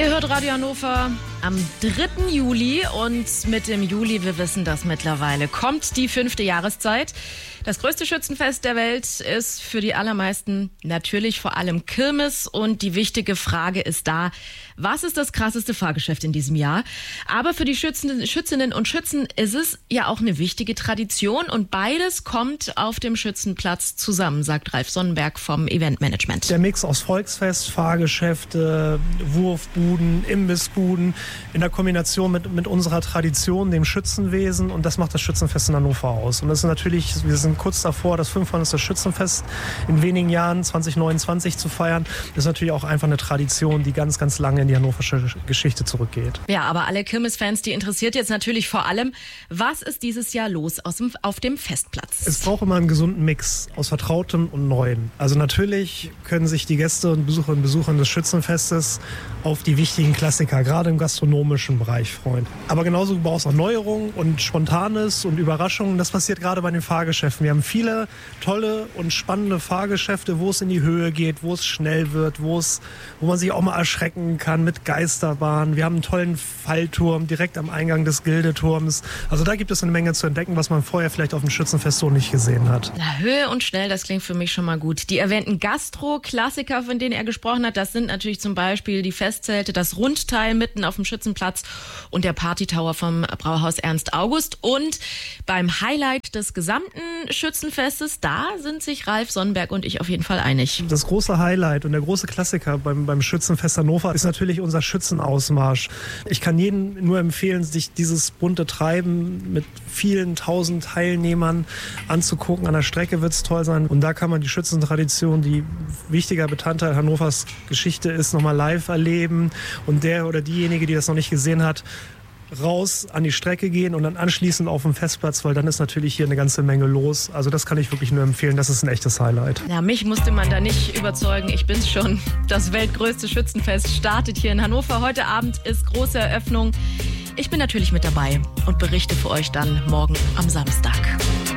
Ihr hört Radio Hannover am 3. Juli und mit dem Juli, wir wissen das mittlerweile, kommt die 5. Jahreszeit. Das größte Schützenfest der Welt ist für die allermeisten natürlich vor allem Kirmes und die wichtige Frage ist da, was ist das krasseste Fahrgeschäft in diesem Jahr? Aber für die Schützinnen und Schützen ist es ja auch eine wichtige Tradition und beides kommt auf dem Schützenplatz zusammen, sagt Ralf Sonnenberg vom Eventmanagement. Der Mix aus Volksfest, Fahrgeschäfte, Wurfbuden, Imbissbuden in der Kombination mit unserer Tradition, dem Schützenwesen, und das macht das Schützenfest in Hannover aus. Und das ist natürlich, wir sind kurz davor, das 500. Schützenfest in wenigen Jahren 2029 zu feiern. Das ist natürlich auch einfach eine Tradition, die ganz, ganz lange in die hannoversche Geschichte zurückgeht. Ja, aber alle Kirmesfans, die interessiert jetzt natürlich vor allem, was ist dieses Jahr los auf dem Festplatz? Es braucht immer einen gesunden Mix aus Vertrautem und Neuem. Also natürlich können sich die Gäste und Besucherinnen des Schützenfestes auf die wichtigen Klassiker, gerade im gastronomischen Bereich, freuen. Aber genauso braucht es auch Neuerungen und Spontanes und Überraschungen. Das passiert gerade bei den Fahrgeschäften. Wir haben viele tolle und spannende Fahrgeschäfte, wo es in die Höhe geht, wo es schnell wird, wo man sich auch mal erschrecken kann mit Geisterbahnen. Wir haben einen tollen Fallturm direkt am Eingang des Gildeturms. Also da gibt es eine Menge zu entdecken, was man vorher vielleicht auf dem Schützenfest so nicht gesehen hat. Na, Höhe und schnell, das klingt für mich schon mal gut. Die erwähnten Gastro-Klassiker, von denen er gesprochen hat, das sind natürlich zum Beispiel die Festzelte, das Rundteil mitten auf dem Schützenplatz und der Partytower vom Brauhaus Ernst August. Und beim Highlight des gesamten Schützenfestes, da sind sich Ralf Sonnenberg und ich auf jeden Fall einig. Das große Highlight und der große Klassiker beim Schützenfest Hannover ist natürlich unser Schützenausmarsch. Ich kann jedem nur empfehlen, sich dieses bunte Treiben mit vielen tausend Teilnehmern anzugucken. An der Strecke wird es toll sein. Und da kann man die Schützentradition, die wichtiger Bestandteil Hannovers Geschichte ist, nochmal live erleben. Und der oder diejenige, die das noch nicht gesehen hat, raus an die Strecke gehen und dann anschließend auf dem Festplatz, weil dann ist natürlich hier eine ganze Menge los. Also das kann ich wirklich nur empfehlen, das ist ein echtes Highlight. Ja, mich musste man da nicht überzeugen, ich bin's schon. Das weltgrößte Schützenfest startet hier in Hannover. Heute Abend ist große Eröffnung. Ich bin natürlich mit dabei und berichte für euch dann morgen am Samstag.